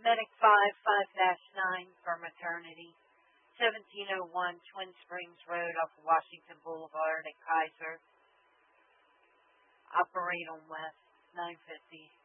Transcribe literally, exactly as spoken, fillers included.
Medic five five nine for maternity. seventeen oh one Twin Springs Road off Washington Boulevard at Kaiser. Operate on West, nine fifty.